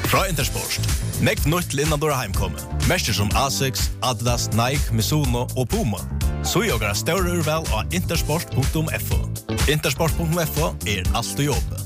Fra Intersport. Nekv nytt till innan dörra heimkomme. Mester som Asics, Adidas, Nike, Mizuno och Puma. Så jag har större urval av intersport.fo. Intersport.fo är allt du jobbar.